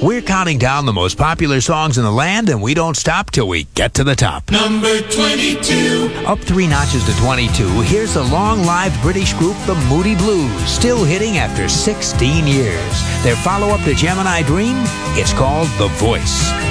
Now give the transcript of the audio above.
We're counting down the most popular songs in the land, and we don't stop till we get to the top. Number 22. Up 3 notches to 22, here's the long-lived British group The Moody Blues, still hitting after 16 years. Their follow-up to Gemini Dream, it's called The Voice.